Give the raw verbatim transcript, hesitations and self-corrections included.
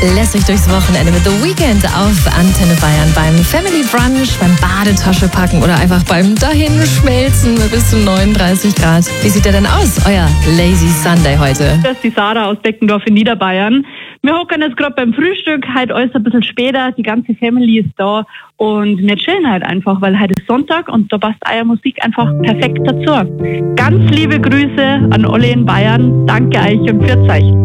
lässt euch durchs Wochenende mit The Weeknd auf Antenne Bayern beim Family Brunch, beim Badetasche packen oder einfach beim Dahinschmelzen bis zu neununddreißig Grad. Wie sieht der denn aus, euer Lazy Sunday heute? Das ist die Sarah aus Deckendorf in Niederbayern. Wir hocken jetzt gerade beim Frühstück, heute alles ein bisschen später, die ganze Family ist da und wir chillen halt einfach, weil heute ist Sonntag und da passt eure Musik einfach perfekt dazu. Ganz liebe Grüße an alle in Bayern, danke euch und pfiat euch.